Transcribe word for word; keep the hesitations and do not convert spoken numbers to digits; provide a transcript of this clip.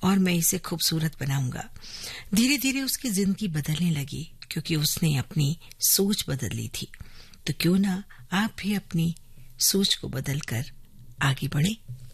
और मैं इसे खूबसूरत बनाऊंगा। धीरे धीरे उसकी जिंदगी बदलने लगी क्योंकि उसने अपनी सोच बदल ली थी। तो क्यों ना आप भी अपनी सोच को बदलकर आगे बढ़े।